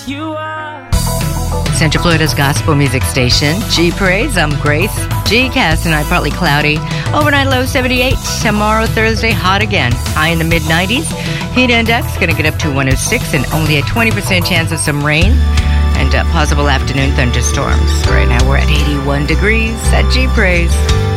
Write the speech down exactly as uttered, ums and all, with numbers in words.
You are Central Florida's gospel music station. G Praise, I'm Grace. G-Cast tonight, partly cloudy. Overnight low seventy-eight. Tomorrow, Thursday, hot again. High in the mid nineties. Heat index going to get up to one oh six and only a twenty percent chance of some rain and uh, possible afternoon thunderstorms. Right now we're at eighty-one degrees at G Praise.